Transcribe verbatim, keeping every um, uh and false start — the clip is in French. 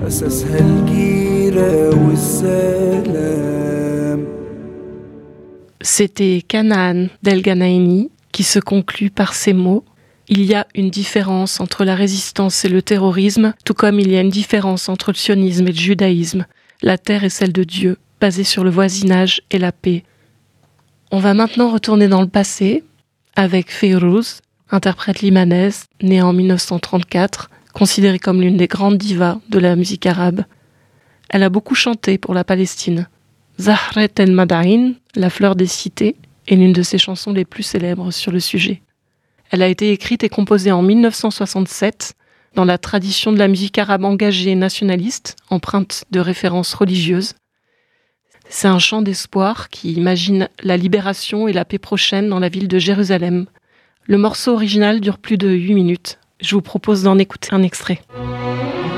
أساسها الجيرة والسلام. C'était Canaan d'El Ghanaimi qui se conclut par ces mots. Il y a une différence entre la résistance et le terrorisme, tout comme il y a une différence entre le sionisme et le judaïsme. La terre est celle de Dieu, basée sur le voisinage et la paix. On va maintenant retourner dans le passé avec Fayrouz, interprète libanaise, née en dix-neuf cent trente-quatre, considérée comme l'une des grandes divas de la musique arabe. Elle a beaucoup chanté pour la Palestine. Zahret el Madain, la fleur des cités, est l'une de ses chansons les plus célèbres sur le sujet. Elle a été écrite et composée en dix-neuf cent soixante-sept dans la tradition de la musique arabe engagée et nationaliste, empreinte de références religieuses. C'est un chant d'espoir qui imagine la libération et la paix prochaine dans la ville de Jérusalem. Le morceau original dure plus de huit minutes. Je vous propose d'en écouter un extrait.